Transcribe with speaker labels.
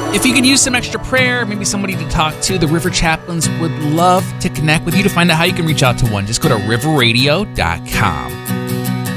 Speaker 1: If you could use some extra prayer, maybe somebody to talk to, the River Chaplains would love to connect with you. To find out how you can reach out to one, just go to riverradio.com.